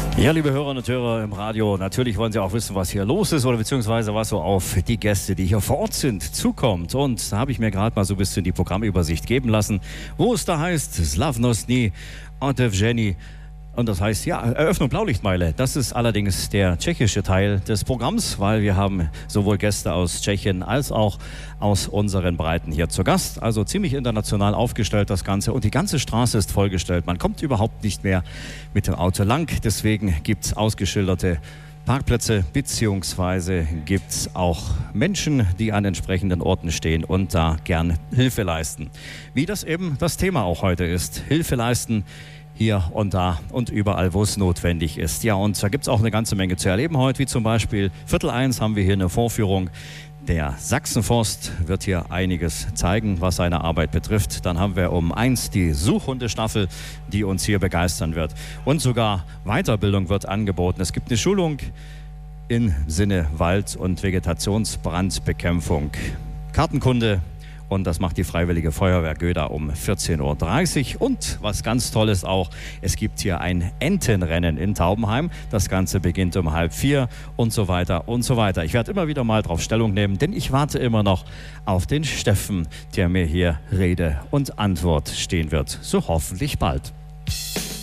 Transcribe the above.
Ja, liebe Hörerinnen und Hörer im Radio, natürlich wollen Sie auch wissen, was hier los ist oder beziehungsweise was so auf die Gäste, die hier vor Ort sind, zukommt. Und da habe ich mir gerade mal so ein bisschen die Programmübersicht geben lassen, wo es da heißt Slavnosny Otevření. Und das heißt, ja, Eröffnung Blaulichtmeile. Das ist allerdings der tschechische Teil des Programms, weil wir haben sowohl Gäste aus Tschechien als auch aus unseren Breiten hier zu Gast. Also ziemlich international aufgestellt das Ganze und die ganze Straße ist vollgestellt. Man kommt überhaupt nicht mehr mit dem Auto lang. Deswegen gibt es ausgeschilderte Parkplätze, beziehungsweise gibt es auch Menschen, die an entsprechenden Orten stehen und da gern Hilfe leisten. Wie das eben das Thema auch heute ist. Hilfe leisten hier und da und überall, wo es notwendig ist. Ja, und da gibt es auch eine ganze Menge zu erleben heute, wie zum Beispiel 12:15 haben wir hier eine Vorführung. Der Sachsenforst wird hier einiges zeigen, was seine Arbeit betrifft. Dann haben wir um 1 die Suchhundestaffel, die uns hier begeistern wird. Und sogar Weiterbildung wird angeboten. Es gibt eine Schulung im Sinne Wald- und Vegetationsbrandbekämpfung. Kartenkunde. Und das macht die Freiwillige Feuerwehr Göda um 14:30 Uhr. Und was ganz toll ist auch, es gibt hier ein Entenrennen in Taubenheim. Das Ganze beginnt um 3:30 und so weiter und so weiter. Ich werde immer wieder mal drauf Stellung nehmen, denn ich warte immer noch auf den Steffen, der mir hier Rede und Antwort stehen wird. So hoffentlich bald.